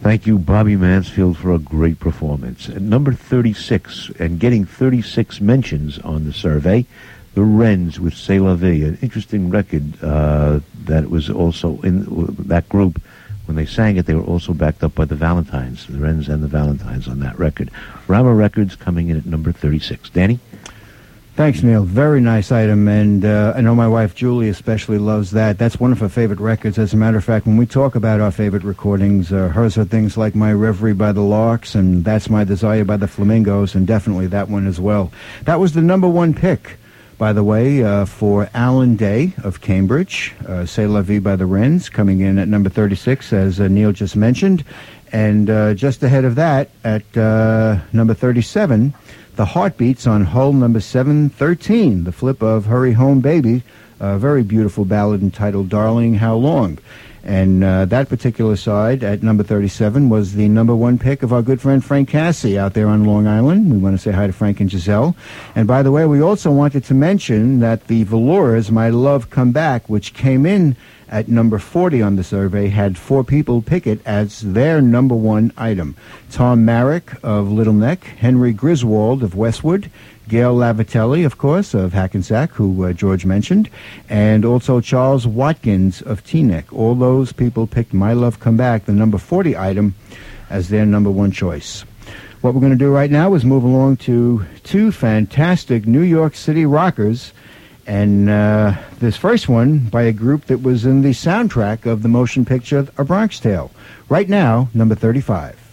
Thank you, Bobby Mansfield, for a great performance. At number 36, and getting 36 mentions on the survey, the Wrens with C'est La Vie, an interesting record that was also in that group. When they sang it, they were also backed up by the Valentines, the Wrens and the Valentines on that record. Rama Records coming in at number 36. Danny? Thanks, Neil. Very nice item, and I know my wife Julie especially loves that. That's one of her favorite records. As a matter of fact, when we talk about our favorite recordings, hers are things like My Reverie by the Larks and That's My Desire by the Flamingos, and definitely that one as well. That was the number one pick, by the way, for Alan Day of Cambridge. C'est La Vie by the Wrens coming in at number 36, as Neil just mentioned. And just ahead of that, at number 37, The Heartbeats on hull number 713, the flip of Hurry Home Baby, a very beautiful ballad entitled Darling, How Long? And that particular side at number 37 was the number one pick of our good friend Frank Cassie out there on Long Island. We want to say hi to Frank and Giselle. And by the way, we also wanted to mention that the Velours, My Love Come Back, which came in at number 40 on the survey, had 4 people pick it as their number one item. Tom Marek of Little Neck, Henry Griswold of Westwood, Gail Lavatelli, of course, of Hackensack, who George mentioned, and also Charles Watkins of Teaneck. All those people picked My Love Come Back, the number 40 item, as their number one choice. What we're going to do right now is move along to 2 fantastic New York City rockers, and this first one by a group that was in the soundtrack of the motion picture A Bronx Tale. Right now, number 35.